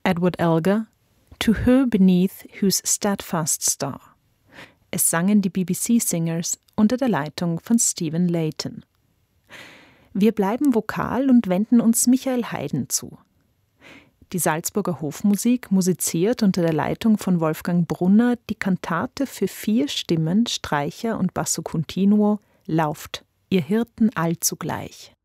Edward Elgar, To Her Beneath Whose Steadfast Star. Es sangen die BBC-Singers unter der Leitung von Stephen Layton. Wir bleiben vokal und wenden uns Michael Haydn zu. Die Salzburger Hofmusik musiziert unter der Leitung von Wolfgang Brunner die Kantate für 4 Stimmen, Streicher und Basso Continuo Lauft, ihr Hirten allzugleich.